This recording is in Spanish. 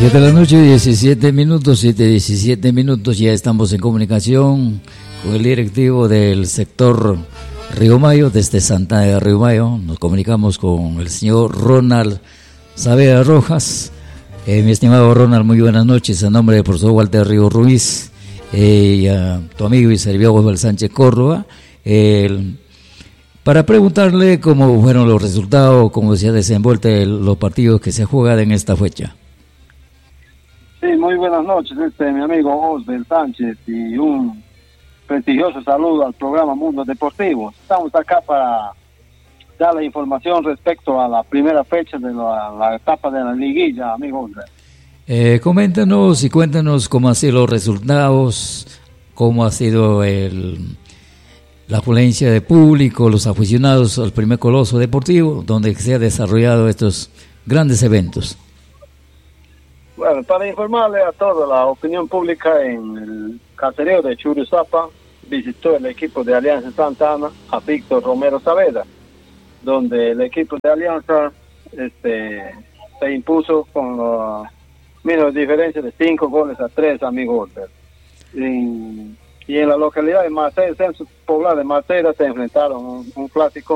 7 de la noche, 17 minutos, 17 minutos, ya estamos en comunicación con el directivo del sector Río Mayo, desde Santana de Río Mayo. Nos comunicamos con el señor Ronald Saavedra Rojas. Mi estimado Ronald, muy buenas noches, en nombre del profesor Walter Río Ruiz y a tu amigo y servidor Osvaldo Sánchez Córdoba, para preguntarle cómo fueron los resultados, cómo se han desenvuelto los partidos que se juegan en esta fecha. Sí, muy buenas noches, mi amigo Osvaldo Sánchez, y un prestigioso saludo al programa Mundo Deportivo. Estamos acá para dar la información respecto a la primera fecha de la etapa de la liguilla, amigo Osvaldo. Coméntanos y cuéntanos cómo han sido los resultados, cómo ha sido la afluencia de público, los aficionados al primer coloso deportivo, donde se han desarrollado estos grandes eventos. Bueno, para informarle a toda la opinión pública, en el caserío de Churuzapa visitó el equipo de Alianza Santa Ana a Víctor Romero Saavedra, donde el equipo de Alianza se impuso con la mínima diferencia de 5-3, amigo Osvaldo. Y en la localidad de Maceda, censo poblado de Maceda, se enfrentaron un clásico